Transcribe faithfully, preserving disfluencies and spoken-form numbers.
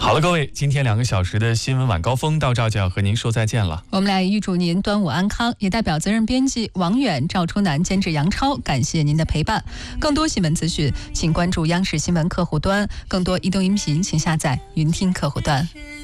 好了，各位，今天两个小时的新闻晚高峰到这儿就要和您说再见了。 我们来预祝您端午安康，也代表责任编辑王远、赵初南监制杨超，感谢您的陪伴。更多新闻资讯，请关注央视新闻客户端；更多移动音频，请下载云听客户端。